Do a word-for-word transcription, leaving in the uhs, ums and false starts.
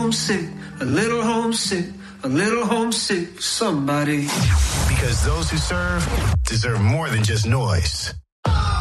homesick, a little homesick, a little homesick for somebody. Because those who serve deserve more than just noise.